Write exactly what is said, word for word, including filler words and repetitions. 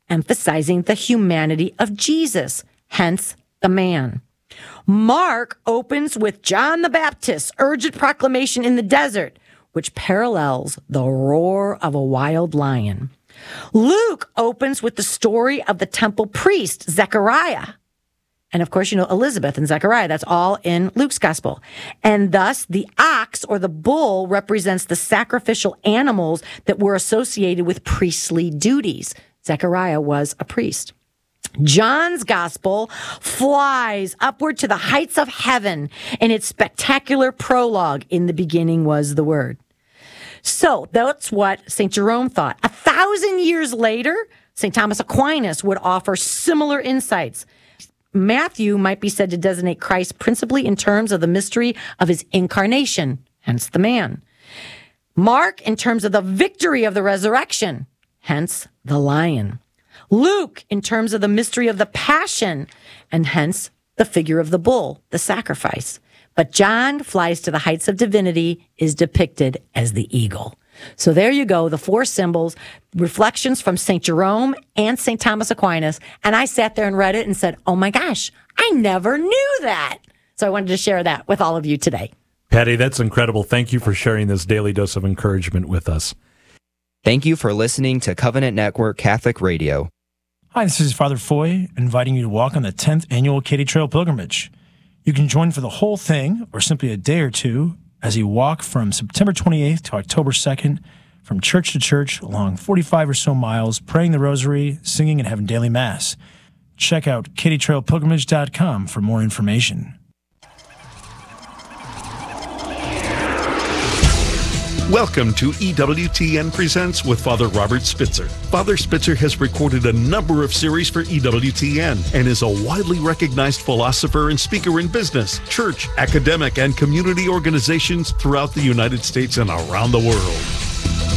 emphasizing the humanity of Jesus, hence the man. Mark opens with John the Baptist's urgent proclamation in the desert, which parallels the roar of a wild lion. Luke opens with the story of the temple priest, Zechariah. And of course, you know, Elizabeth and Zechariah, that's all in Luke's gospel. And thus, the ox or the bull represents the sacrificial animals that were associated with priestly duties. Zechariah was a priest. John's gospel flies upward to the heights of heaven in its spectacular prologue, "In the beginning was the Word." So that's what Saint Jerome thought. A thousand years later, Saint Thomas Aquinas would offer similar insights. Matthew might be said to designate Christ principally in terms of the mystery of his incarnation, hence the man. Mark in terms of the victory of the resurrection, hence the lion. Luke in terms of the mystery of the passion, and hence the figure of the bull, the sacrifice. But John flies to the heights of divinity, is depicted as the eagle. So there you go, the four symbols, reflections from Saint Jerome and Saint Thomas Aquinas. And I sat there and read it and said, oh my gosh, I never knew that. So I wanted to share that with all of you today. Patty, that's incredible. Thank you for sharing this daily dose of encouragement with us. Thank you for listening to Covenant Network Catholic Radio. Hi, this is Father Foy, inviting you to walk on the tenth Annual Katy Trail Pilgrimage. You can join for the whole thing, or simply a day or two, as you walk from September twenty-eighth to October second, from church to church, along forty-five or so miles, praying the rosary, singing, and having daily mass. Check out katy trail pilgrimage dot com for more information. Welcome to E W T N Presents with Father Robert Spitzer. Father Spitzer has recorded a number of series for E W T N and is a widely recognized philosopher and speaker in business, church, academic, and community organizations throughout the United States and around the world.